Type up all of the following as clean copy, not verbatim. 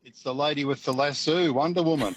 It's the lady with the lasso, Wonder Woman.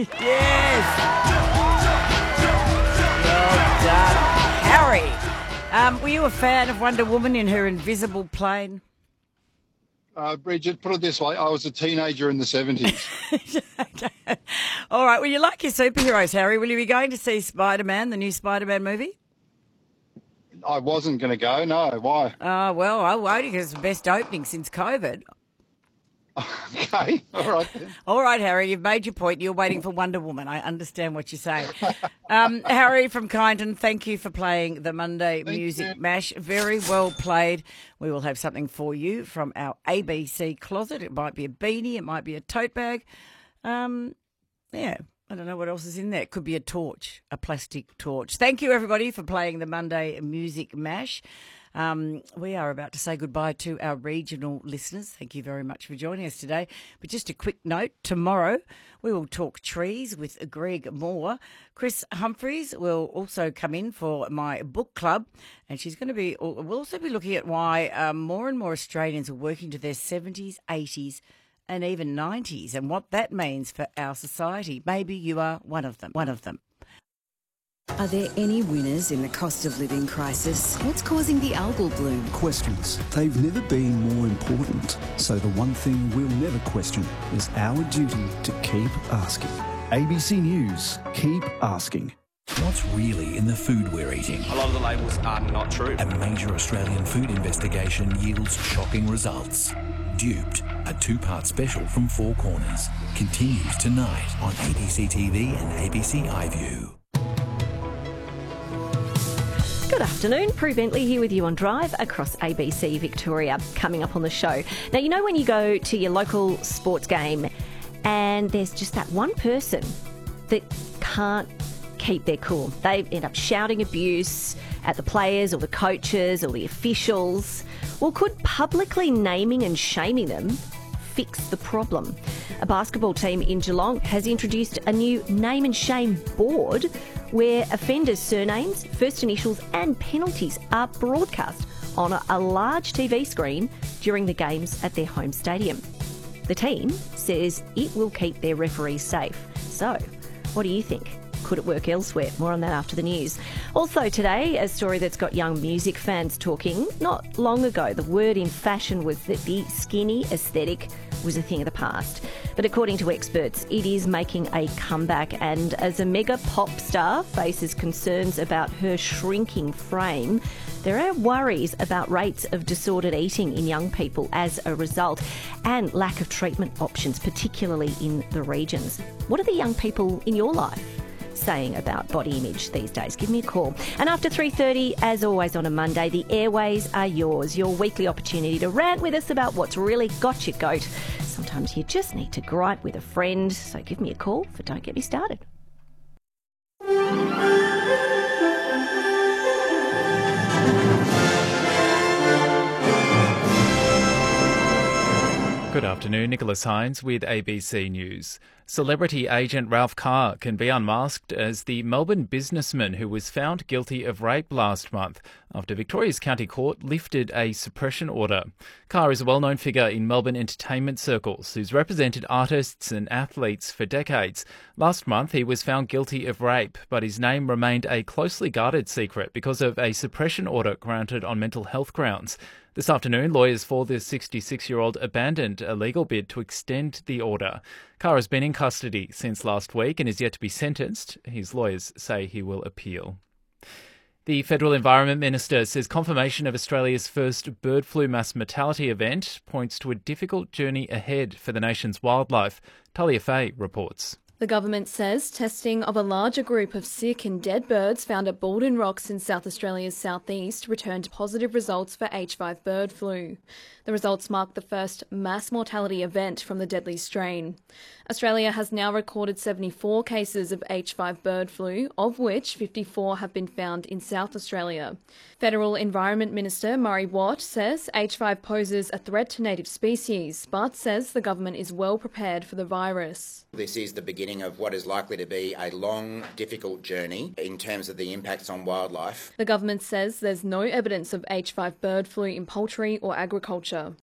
Yes! Well done. Harry, were you a fan of Wonder Woman in her invisible plane? Bridget, put it this way, I was a teenager in the 70s. Okay. All right, well, you like your superheroes, Harry. Will you be going to see Spider-Man, the new Spider-Man movie? I wasn't going to go, no. Why? Well, I won't because it's the best opening since COVID. Okay, all right then. All right, Harry, you've made your point. You're waiting for Wonder Woman. I understand what you're saying. Harry from Kyneton, thank you for playing the Monday Music Mash. Very well played. We will have something for you from our ABC closet. It might be a beanie. It might be a tote bag. Yeah, I don't know what else is in there. It could be a torch, a plastic torch. Thank you, everybody, for playing the Monday Music Mash. We are about to say goodbye to our regional listeners. Thank you very much for joining us today. But just a quick note, tomorrow we will talk trees with Greg Moore. Chris Humphreys will also come in for my book club, and we'll also be looking at why more and more Australians are working to their 70s, 80s and even 90s and what that means for our society. Maybe you are one of them. Are there any winners in the cost of living crisis? What's causing the algal bloom? Questions. They've never been more important. So the one thing we'll never question is our duty to keep asking. ABC News. Keep asking. What's really in the food we're eating? A lot of the labels are not true. A major Australian food investigation yields shocking results. Duped, a two-part special from Four Corners, continues tonight on ABC TV and ABC iView. Good afternoon, Prue Bentley here with you on Drive across ABC Victoria. Coming up on the show. Now, you know when you go to your local sports game and there's just that one person that can't keep their cool. They end up shouting abuse at the players or the coaches or the officials. Well, could publicly naming and shaming them fix the problem? A basketball team in Geelong has introduced a new name and shame board where offenders' surnames, first initials and penalties are broadcast on a large TV screen during the games at their home stadium. The team says it will keep their referees safe. So, what do you think? Could it work elsewhere? More on that after the news. Also today, a story that's got young music fans talking. Not long ago, the word in fashion was that the skinny aesthetic was a thing of the past. But according to experts, it is making a comeback, and as a mega pop star faces concerns about her shrinking frame, there are worries about rates of disordered eating in young people as a result, and lack of treatment options, particularly in the regions. What are the young people in your life saying about body image these days? Give me a call. And after 3:30, as always on a Monday, the airways are yours. Your weekly opportunity to rant with us about what's really got your goat. Sometimes you just need to gripe with a friend. So give me a call for Don't Get Me Started. Good afternoon, Nicholas Hines with ABC News. Celebrity agent Ralph Carr can be unmasked as the Melbourne businessman who was found guilty of rape last month after Victoria's County Court lifted a suppression order. Carr is a well-known figure in Melbourne entertainment circles who's represented artists and athletes for decades. Last month he was found guilty of rape, but his name remained a closely guarded secret because of a suppression order granted on mental health grounds. This afternoon, lawyers for the 66-year-old abandoned a legal bid to extend the order. Carr has been in custody since last week and is yet to be sentenced. His lawyers say he will appeal. The Federal Environment Minister says confirmation of Australia's first bird flu mass mortality event points to a difficult journey ahead for the nation's wildlife. Talia Fay reports. The government says testing of a larger group of sick and dead birds found at Baldwin Rocks in South Australia's southeast returned positive results for H5 bird flu. The results mark the first mass mortality event from the deadly strain. Australia has now recorded 74 cases of H5 bird flu, of which 54 have been found in South Australia. Federal Environment Minister Murray Watt says H5 poses a threat to native species, but says the government is well prepared for the virus. This is the beginning of what is likely to be a long, difficult journey in terms of the impacts on wildlife. The government says there's no evidence of H5 bird flu in poultry or agriculture.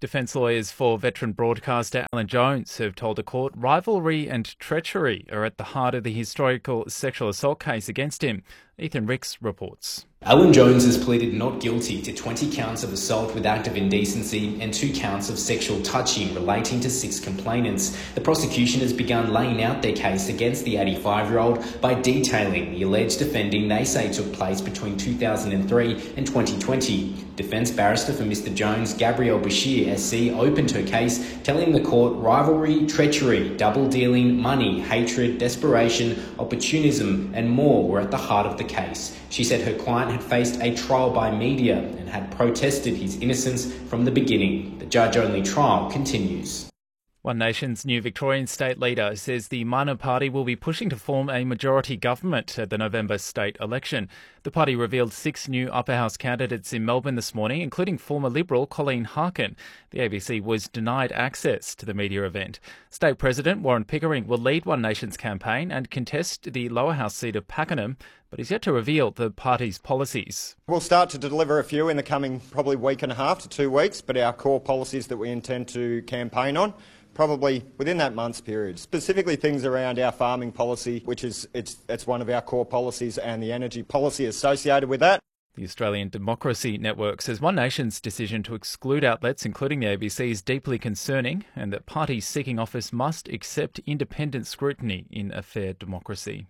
Defence lawyers for veteran broadcaster Alan Jones have told a court rivalry and treachery are at the heart of the historical sexual assault case against him. Ethan Ricks reports. Alan Jones has pleaded not guilty to 20 counts of assault with act of indecency and 2 counts of sexual touching relating to 6 complainants. The prosecution has begun laying out their case against the 85-year-old by detailing the alleged offending they say took place between 2003 and 2020. Defence barrister for Mr Jones, Gabrielle Bashir SC, opened her case, telling the court rivalry, treachery, double-dealing, money, hatred, desperation, opportunism and more were at the heart of the case. She said her client had faced a trial by media and had protested his innocence from the beginning. The judge-only trial continues. One Nation's new Victorian state leader says the minor party will be pushing to form a majority government at the November state election. The party revealed 6 new upper house candidates in Melbourne this morning, including former Liberal Colleen Harkin. The ABC was denied access to the media event. State President Warren Pickering will lead One Nation's campaign and contest the lower house seat of Pakenham, but he's yet to reveal the party's policies. We'll start to deliver a few in the coming probably week and a half to 2 weeks, but our core policies that we intend to campaign on probably within that month's period, specifically things around our farming policy, which is it's one of our core policies, and the energy policy associated with that. The Australian Democracy Network says One Nation's decision to exclude outlets, including the ABC, is deeply concerning, and that parties seeking office must accept independent scrutiny in a fair democracy.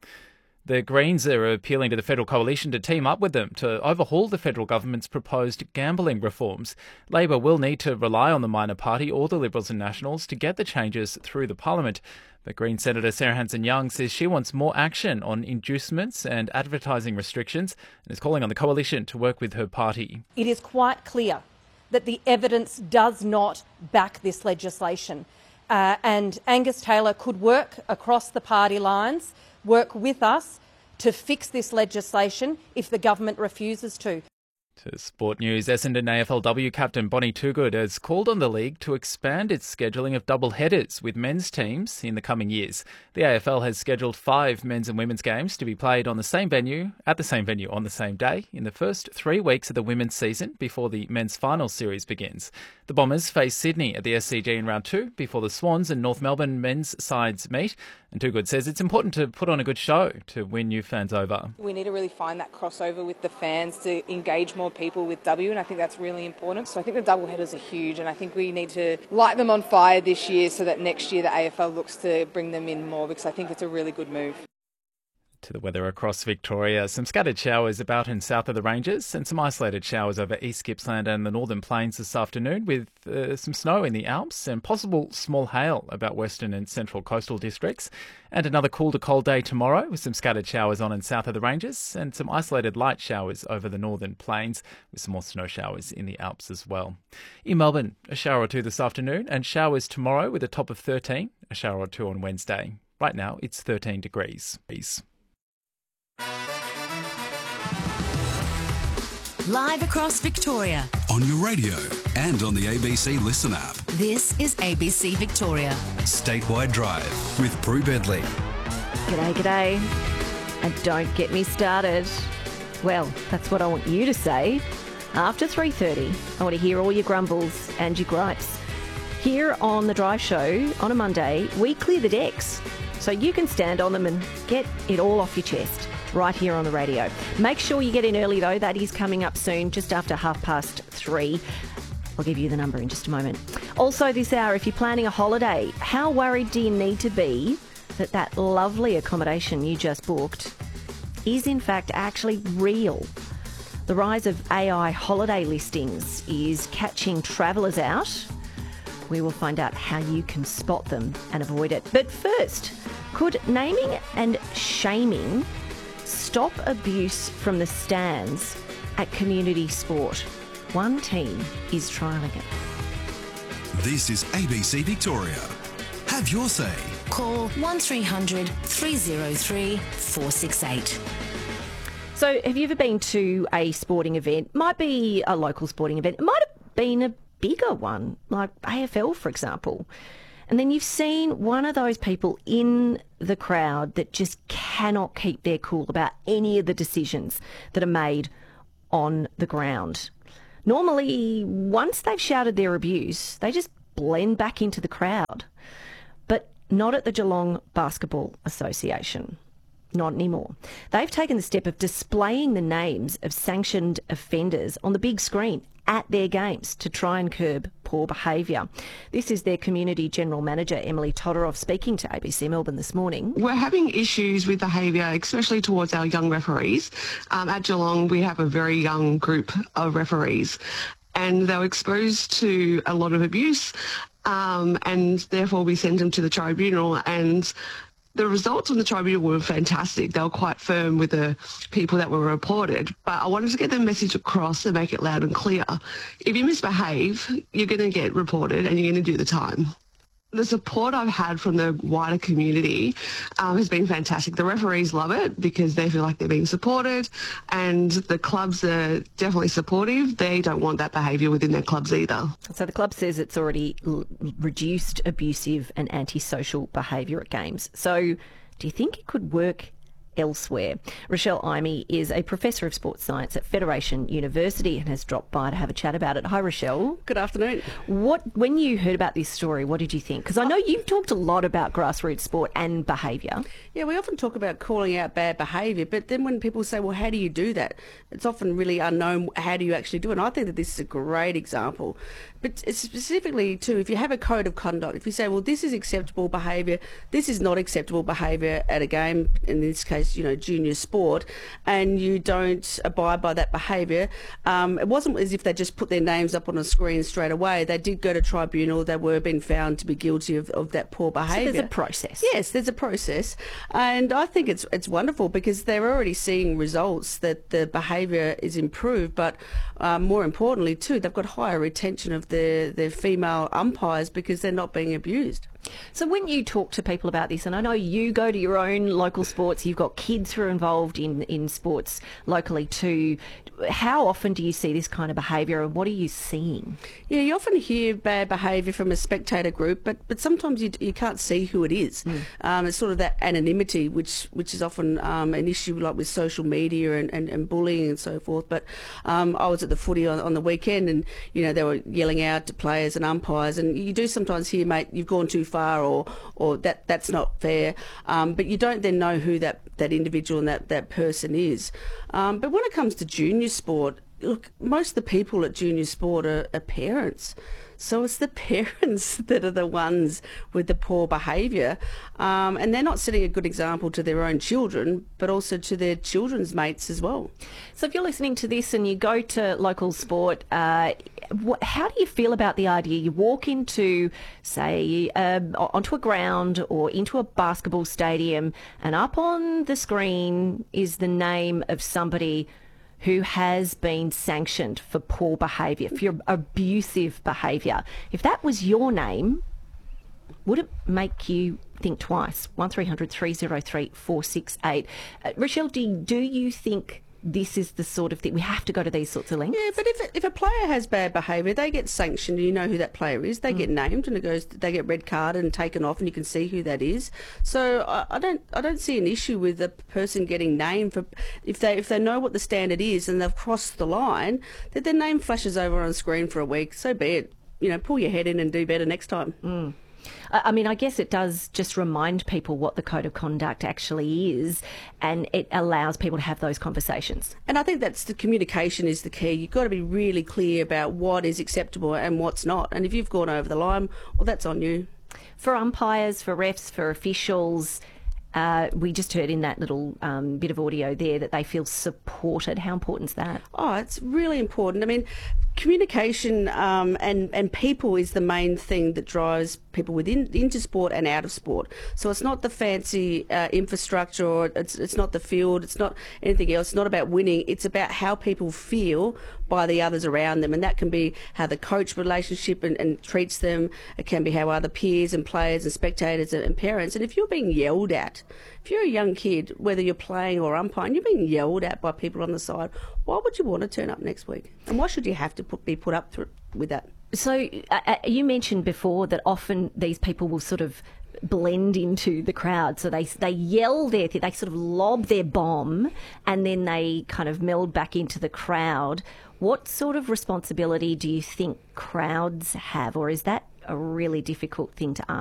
The Greens are appealing to the federal coalition to team up with them to overhaul the federal government's proposed gambling reforms. Labor will need to rely on the minor party or the Liberals and Nationals to get the changes through the parliament. But Green Senator Sarah Hanson-Young says she wants more action on inducements and advertising restrictions and is calling on the coalition to work with her party. It is quite clear that the evidence does not back this legislation. And Angus Taylor could work across the party lines, work with us to fix this legislation if the government refuses to. To sport news, Essendon AFLW captain Bonnie Toogood has called on the league to expand its scheduling of double headers with men's teams in the coming years. The AFL has scheduled 5 men's and women's games to be played on the same venue, at the same venue on the same day in the first 3 weeks of the women's season before the men's final series begins. The Bombers face Sydney at the SCG in round 2 before the Swans and North Melbourne men's sides meet. And Toogood says it's important to put on a good show to win new fans over. We need to really find that crossover with the fans to engage more people with W, and I think that's really important. So I think the double headers are huge, and I think we need to light them on fire this year so that next year the AFL looks to bring them in more, because I think it's a really good move. To the weather across Victoria, some scattered showers about and south of the ranges and some isolated showers over East Gippsland and the Northern Plains this afternoon, with some snow in the Alps and possible small hail about western and central coastal districts. And another cool to cold day tomorrow with some scattered showers on and south of the ranges and some isolated light showers over the Northern Plains with some more snow showers in the Alps as well. In Melbourne, a shower or two this afternoon and showers tomorrow with a top of 13, a shower or two on Wednesday. Right now it's 13 degrees. Live across Victoria. On your radio and on the ABC Listen app. This is ABC Victoria. Statewide Drive with Prue Bedley. G'day. And don't get me started. Well, that's what I want you to say. After 3:30, I want to hear all your grumbles and your gripes. Here on The Drive Show, on a Monday, we clear the decks so you can stand on them and get it all off your chest. Right here on the radio. Make sure you get in early though, that is coming up soon, just after 3:30. I'll give you the number in just a moment. Also this hour, if you're planning a holiday, how worried do you need to be that that lovely accommodation you just booked is in fact actually real? The rise of AI holiday listings is catching travellers out. We will find out how you can spot them and avoid it. But first, could naming and shaming stop abuse from the stands at community sport? One team is trialling it. This is ABC Victoria. Have your say. Call 1300 303 468. So have you ever been to a sporting event? Might be a local sporting event. It might have been a bigger one, like AFL, for example. And then you've seen one of those people in the crowd that just cannot keep their cool about any of the decisions that are made on the ground. Normally, once they've shouted their abuse, they just blend back into the crowd. But not at the Geelong Basketball Association. Not anymore. They've taken the step of displaying the names of sanctioned offenders on the big screen at their games to try and curb poor behaviour. This is their Community General Manager, Emily Todorov, speaking to ABC Melbourne this morning. We're having issues with behaviour, especially towards our young referees. At Geelong, we have a very young group of referees, and they were exposed to a lot of abuse, and therefore we sent them to the tribunal, and the results on the tribunal were fantastic. They were quite firm with the people that were reported. But I wanted to get the message across and make it loud and clear. If you misbehave, you're going to get reported and you're going to do the time. The support I've had from the wider community has been fantastic. The referees love it because they feel like they're being supported, and the clubs are definitely supportive. They don't want that behaviour within their clubs either. So the club says it's already reduced abusive and antisocial behaviour at games. So do you think it could work elsewhere? Rochelle Imey is a Professor of Sports Science at Federation University and has dropped by to have a chat about it. Hi, Rochelle. Good afternoon. When you heard about this story, what did you think? Because I know you've talked a lot about grassroots sport and behaviour. Yeah, we often talk about calling out bad behaviour, but then when people say, well, how do you do that? It's often really unknown. How do you actually do it? And I think that this is a great example. But it's specifically, too, if you have a code of conduct, if you say, well, this is acceptable behaviour, this is not acceptable behaviour at a game, in this case, junior sport, and you don't abide by that behaviour, it wasn't as if they just put their names up on a screen straight away. They did go to tribunal. They were being found to be guilty of that poor behaviour. So there's a process. Yes, there's a process. And I think it's wonderful because they're already seeing results that the behaviour is improved, but more importantly, too, they've got higher retention of their female umpires because they're not being abused. So when you talk to people about this, and I know you go to your own local sports, you've got kids who are involved in sports locally too, how often do you see this kind of behaviour and what are you seeing? Yeah, you often hear bad behaviour from a spectator group, but sometimes you can't see who it is. It's sort of that anonymity, which is often an issue like with social media and bullying and so forth. But I was at the footy on the weekend and, they were yelling out to players and umpires, and you do sometimes hear, mate, you've gone too far, or that's not fair, but you don't then know who that individual and that person is. But when it comes to junior sport, look, most of the people at junior sport are parents. So it's the parents that are the ones with the poor behaviour, and they're not setting a good example to their own children, but also to their children's mates as well. So if you're listening to this and you go to local sport, how do you feel about the idea? You walk into, say, onto a ground or into a basketball stadium, and up on the screen is the name of somebody who has been sanctioned for poor behaviour, for abusive behaviour. If that was your name, would it make you think twice? 1300 303 468. Rochelle, do you think this is the sort of thing, we have to go to these sorts of lengths? Yeah, but if a player has bad behaviour, they get sanctioned, and you know who that player is. They get named, and they get red carded and taken off, and you can see who that is. So I don't see an issue with a person getting named for if they know what the standard is and they've crossed the line, that their name flashes over on screen for a week. So be it. Pull your head in and do better next time. I mean, I guess it does just remind people what the code of conduct actually is, and it allows people to have those conversations. And I think that's the communication is the key. You've got to be really clear about what is acceptable and what's not. And if you've gone over the line, well, that's on you. For umpires, for refs, for officials, we just heard in that little bit of audio there that they feel supported. How important is that? Oh, it's really important. I mean, communication and people is the main thing that drives people into sport and out of sport. So it's not the fancy infrastructure, or it's not the field, it's not anything else. It's not about winning. It's about how people feel by the others around them, and that can be how the coach relationship and treats them. It can be how other peers and players and spectators and parents. And if you're being yelled at, if you're a young kid, whether you're playing or umpiring, you're being yelled at by people on the side, why would you want to turn up next week? And why should you have to be put up with that? So you mentioned before that often these people will sort of blend into the crowd. So they yell they sort of lob their bomb and then they kind of meld back into the crowd. What sort of responsibility do you think crowds have, or is that a really difficult thing to ask?